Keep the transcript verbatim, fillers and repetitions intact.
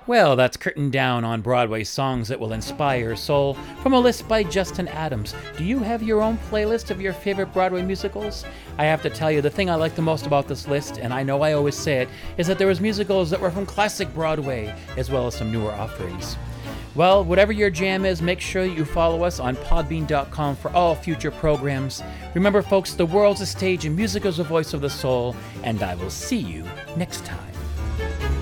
Well, that's Curtain Down on Broadway songs that will inspire your soul from a list by Justin Adams. Do you have your own playlist of your favorite Broadway musicals? I have to tell you, the thing I like the most about this list, and I know I always say it, is that there was musicals that were from classic Broadway, as well as some newer offerings. Well, whatever your jam is, make sure you follow us on podbean dot com for all future programs. Remember, folks, the world's a stage and music is a voice of the soul, and I will see you next time.